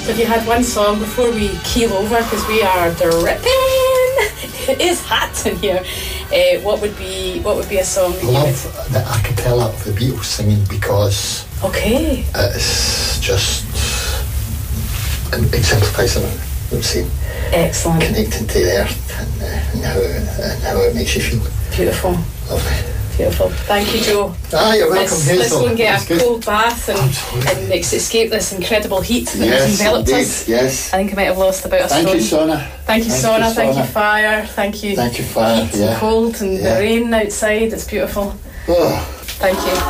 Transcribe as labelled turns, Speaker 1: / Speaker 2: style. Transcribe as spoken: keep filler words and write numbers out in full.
Speaker 1: So if you had one song before we keel over, because we are dripping, it is hot in here. Uh, what would be what would be a song?
Speaker 2: I love would... the a cappella of the Beatles singing, because
Speaker 1: okay,
Speaker 2: it's just it exemplifies what I'm saying.
Speaker 1: Excellent.
Speaker 2: Connecting to the earth and, uh, and, how, and how it makes you feel.
Speaker 1: Beautiful.
Speaker 2: Lovely.
Speaker 1: Beautiful. Thank you, Joe.
Speaker 2: Ah, you're welcome.
Speaker 1: Let's, let's go and get a cold bath and, and escape this incredible heat that
Speaker 2: yes,
Speaker 1: has enveloped
Speaker 2: indeed.
Speaker 1: us.
Speaker 2: Yes.
Speaker 1: I think I might have lost about a
Speaker 2: Thank
Speaker 1: stone.
Speaker 2: you, Sona.
Speaker 1: Thank you,
Speaker 2: Thank
Speaker 1: Sona.
Speaker 2: you,
Speaker 1: Thank
Speaker 2: Sona.
Speaker 1: you, fire. Thank you.
Speaker 2: Thank you, fire.
Speaker 1: Heat
Speaker 2: Yeah.
Speaker 1: and cold and
Speaker 2: yeah.
Speaker 1: the rain outside. It's beautiful.
Speaker 2: Oh.
Speaker 1: Thank you.